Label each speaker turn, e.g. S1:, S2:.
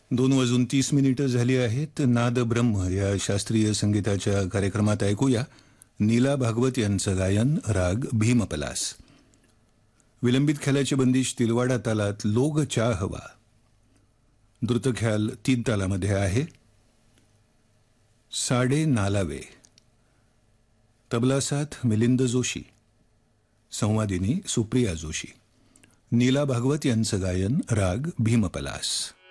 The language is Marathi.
S1: 2:30 झाली आहेत. नाद ब्रह्म या शास्त्रीय संगीताच्या कार्यक्रमात ऐकूया नीला भागवत यांचं गायन राग भीमपलास. विलंबित ख्यालाची बंदिश तिलवाडा तालात लोग चाहवा. द्रुत ख्याल 3 तालामध्ये आहे. साडे नालावे. तबला साथ मिलिंद जोशी. संवादिनी सुप्रिया जोशी. नीला भागवत यांचं गायन राग भीमपलास.